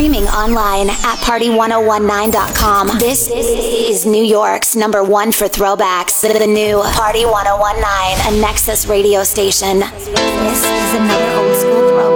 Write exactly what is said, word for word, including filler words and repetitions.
Streaming online at party ten nineteen dot com. This is New York's number one for throwbacks. The new Party ten nineteen, a Nexus radio station. This is another old school throwback.